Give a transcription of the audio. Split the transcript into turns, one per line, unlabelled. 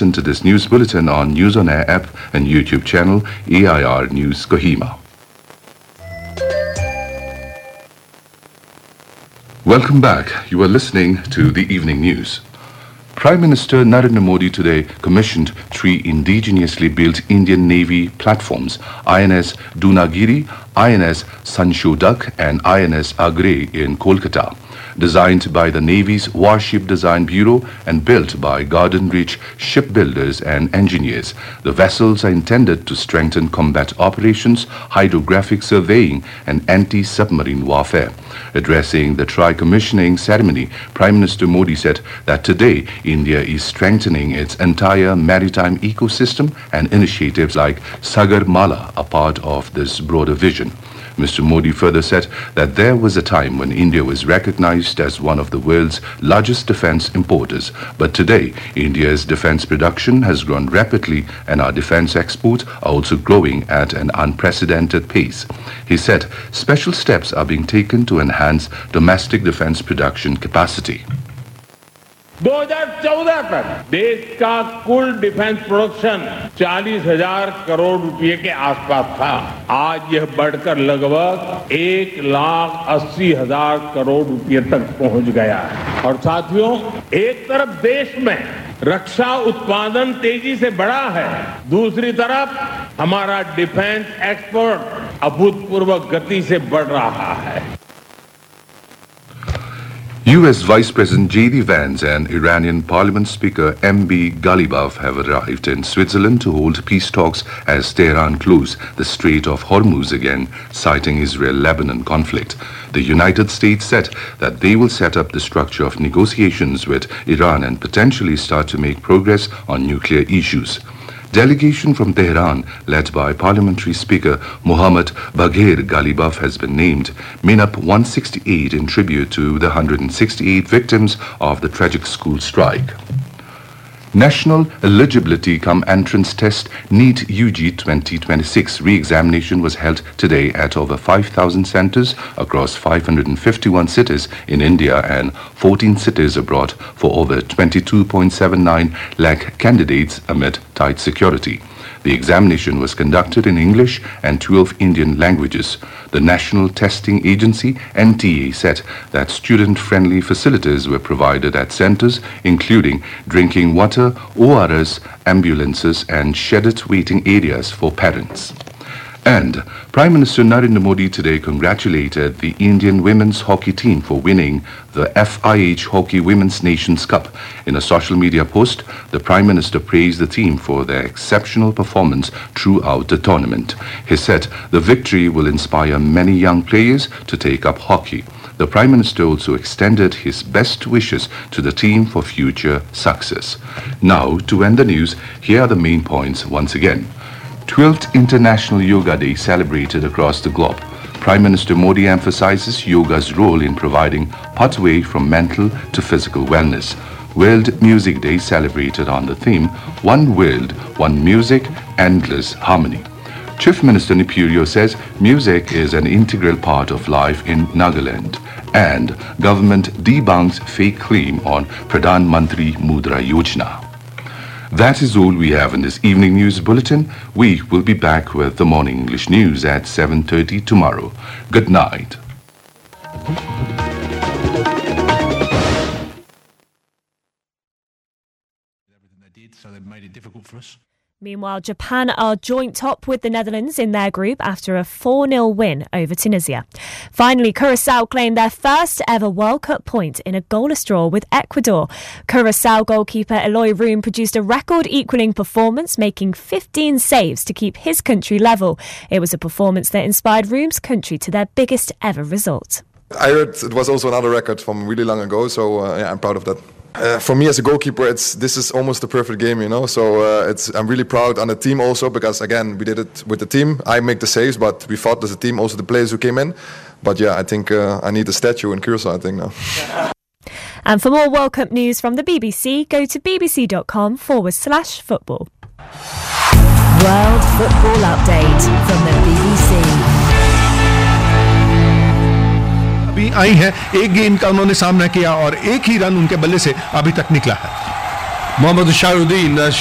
listen to this news bulletin on News on Air app and YouTube channel AIR News Kohima. Welcome back. You are listening to the evening news. Prime Minister Narendra Modi today commissioned 3 indigenously built Indian Navy platforms, INS Dunagiri, INS Sanshodak and INS Agre in Kolkata. Designed by the Navy's Warship Design Bureau and built by Garden Reach shipbuilders and engineers, the vessels are intended to strengthen combat operations, hydrographic surveying and anti-submarine warfare. Addressing the tri-commissioning ceremony, Prime Minister Modi said that today India is strengthening its entire maritime ecosystem, and initiatives like Sagarmala are part of this broader vision. Mr. Modi further said that there was a time when India was recognized as one of the world's largest defense importers. But today, India's defense production has grown rapidly and our defense exports are also growing at an unprecedented pace. He said special steps are being taken to enhance domestic defense production capacity.
2014 तक देश का कुल defence production 40,000 crore रुपए के आसपास था। आज यह बढ़कर लगभग 1,80,000 करोड़ रुपए तक पहुंच गया है। और साथियों, एक तरफ देश में रक्षा उत्पादन तेजी से बढ़ा है, दूसरी तरफ हमारा डिफेंस एक्सपोर्ट अभूतपूर्व गति से बढ़ रहा है।
U.S. Vice President J.D. Vance and Iranian Parliament Speaker M.B. Ghalibaf have arrived in Switzerland to hold peace talks as Tehran close the Strait of Hormuz again, citing Israel-Lebanon conflict. The United States said that they will set up the structure of negotiations with Iran and potentially start to make progress on nuclear issues. Delegation from Tehran, led by Parliamentary Speaker Mohammad Bagher Ghalibaf, has been named Minap 168 in tribute to the 168 victims of the tragic school strike. National Eligibility Cum Entrance Test NEET UG 2026 re-examination was held today at over 5,000 centers across 551 cities in India and 14 cities abroad for over 22.79 lakh candidates amid tight security. The examination was conducted in English and 12 Indian languages. The National Testing Agency, NTA, said that student-friendly facilities were provided at centers, including drinking water, ORS, ambulances, and shaded waiting areas for parents. And Prime Minister Narendra Modi today congratulated the Indian women's hockey team for winning the FIH Hockey Women's Nations Cup. In a social media post, the Prime Minister praised the team for their exceptional performance throughout the tournament. He said the victory will inspire many young players to take up hockey. The Prime Minister also extended his best wishes to the team for future success. Now, to end the news, here are the main points once again. 12th International Yoga Day celebrated across the globe. Prime Minister Modi emphasizes yoga's role in providing pathway from mental to physical wellness. World Music Day celebrated on the theme One World, One Music, Endless Harmony. Chief Minister Nipurio says music is an integral part of life in Nagaland. And government debunks fake claim on Pradhan Mantri Mudra Yojana. That is all we have in this evening news bulletin. We will be back with the morning English news at 7:30 tomorrow. Good night.
Everything they did, so they made it difficult for us.
Meanwhile, Japan are joint top with the Netherlands in their group after a 4-0 win over Tunisia. Finally, Curaçao claimed their first ever World Cup point in a goalless draw with Ecuador. Curaçao goalkeeper Eloy Room produced a record-equalling performance, making 15 saves to keep his country level. It was a performance that inspired Room's country to their biggest ever result.
I heard it was also another record from really long ago, so I'm proud of that. For me as a goalkeeper, this is almost the perfect game, you know. So I'm really proud on the team also because again we did it with the team. I make the saves, but we fought as a team, also the players who came in. But yeah, I think I need a statue in Curaçao, I think now.
And for more World Cup news from the BBC, go to bbc.com/football.
World Football Update from the BBC.
अभी आई है, एक गेंद का उन्होंने सामना किया और एक ही रन उनके बल्ले से अभी तक निकला है। मोहम्मद शाहरुद्दीन